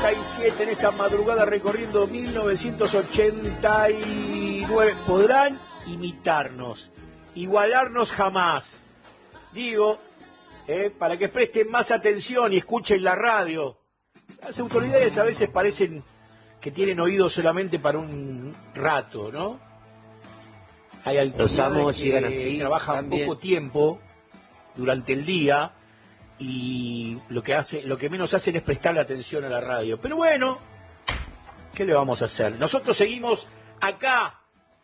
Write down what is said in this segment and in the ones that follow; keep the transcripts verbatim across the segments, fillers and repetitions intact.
treinta y siete en esta madrugada recorriendo mil novecientos ochenta y nueve. Podrán imitarnos, igualarnos jamás. Digo, eh, para que presten más atención y escuchen la radio. Las autoridades a veces parecen que tienen oídos solamente para un rato, ¿no? Hay autoridades que así, trabajan también poco tiempo durante el día y lo que hace, lo que menos hacen es prestarle atención a la radio. Pero bueno, ¿qué le vamos a hacer? Nosotros seguimos acá,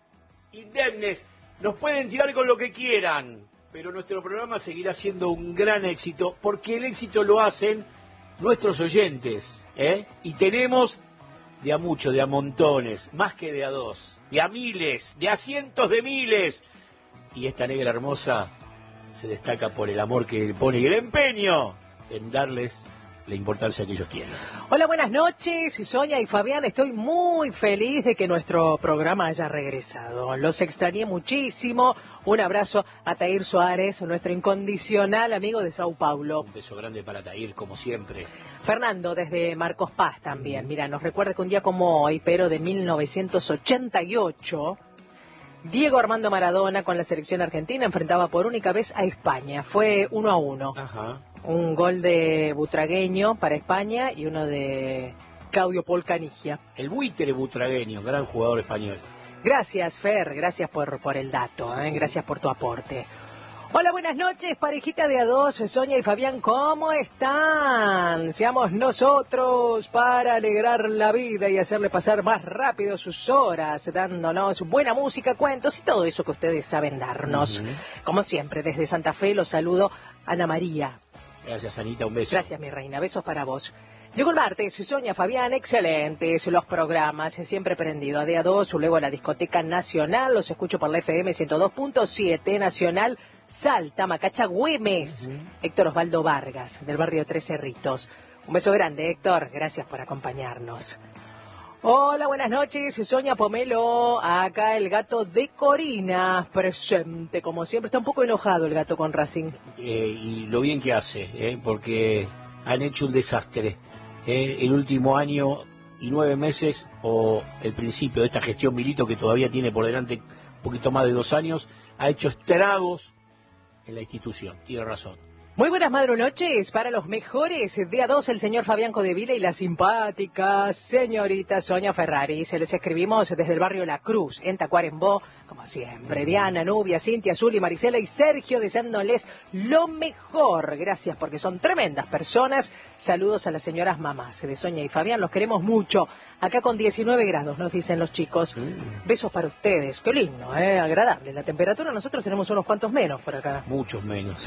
indemnes. Nos pueden tirar con lo que quieran, pero nuestro programa seguirá siendo un gran éxito, porque el éxito lo hacen nuestros oyentes, ¿eh? Y tenemos de a mucho, de a montones, más que de a dos, de a miles, de a cientos de miles. Y esta negra hermosa se destaca por el amor que le pone y el empeño en darles la importancia que ellos tienen. Hola, buenas noches, Sonia y Fabián. Estoy muy feliz de que nuestro programa haya regresado. Los extrañé muchísimo. Un abrazo a Tair Suárez, nuestro incondicional amigo de Sao Paulo. Un beso grande para Tair, como siempre. Fernando, desde Marcos Paz también. Mira, nos recuerda que un día como hoy, pero de mil novecientos ochenta y ocho... Diego Armando Maradona con la selección argentina enfrentaba por única vez a España. Fue uno a uno. Ajá. Un gol de Butragueño para España y uno de Claudio Paul Canigia. El buitre butragueño, gran jugador español. Gracias, Fer, gracias por, por el dato, ¿eh? Sí. Gracias por tu aporte. Hola, buenas noches, parejita de a dos, Sonia y Fabián, ¿cómo están? Seamos nosotros para alegrar la vida y hacerle pasar más rápido sus horas, dándonos buena música, cuentos y todo eso que ustedes saben darnos. Uh-huh. Como siempre, desde Santa Fe los saludo, Ana María. Gracias, Anita, un beso. Gracias, mi reina, besos para vos. Llegó el martes, Sonia, Fabián, excelentes los programas, siempre prendido. A día dos, luego a la Discoteca Nacional, los escucho por la F M ciento dos punto siete Nacional, Salta, Macacha, Güemes. Uh-huh. Héctor Osvaldo Vargas, del barrio Tres Cerritos. Un beso grande, Héctor, gracias por acompañarnos. Hola, buenas noches, Sonia Pomelo, acá el gato de Corina, presente, como siempre. Está un poco enojado el gato con Racing. Eh, y lo bien que hace, eh, porque han hecho un desastre. Eh, el último año y nueve meses, o el principio de esta gestión Milito, que todavía tiene por delante un poquito más de dos años, ha hecho estragos en la institución. Tiene razón. Muy buenas madrunoches para los mejores. De a dos, el señor Fabián Codevila y la simpática señorita Sonia Ferrari. Se les escribimos desde el barrio La Cruz, en Tacuarembó, como siempre. Diana, Nubia, Cintia, Zuli, Marisela y Sergio, deseándoles lo mejor. Gracias, porque son tremendas personas. Saludos a las señoras mamás de Sonia y Fabián. Los queremos mucho. Acá con diecinueve grados, nos dicen los chicos. Mm. Besos para ustedes. Qué lindo, ¿eh? Agradable. La temperatura, nosotros tenemos unos cuantos menos por acá. Muchos menos.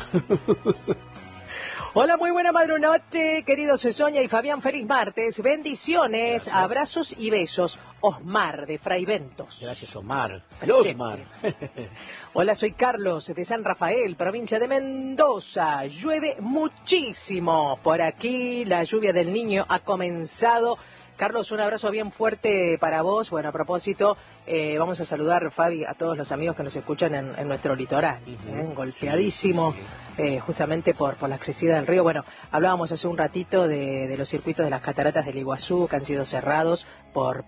Hola, muy buena madrunoche, queridos Sonia y Fabián. Feliz martes. Bendiciones, gracias. Abrazos y besos. Osmar, de Fraiventos. Gracias, Osmar. Osmar. Hola, soy Carlos, de San Rafael, provincia de Mendoza. Llueve muchísimo. Por aquí la lluvia del Niño ha comenzado. Carlos, un abrazo bien fuerte para vos. Bueno, a propósito, eh, vamos a saludar, Fabi, a todos los amigos que nos escuchan en, en nuestro litoral, uh-huh. ¿eh? Golpeadísimo, sí, sí. Eh, justamente por, por la crecida del río. Bueno, hablábamos hace un ratito de, de los circuitos de las cataratas del Iguazú, que han sido cerrados por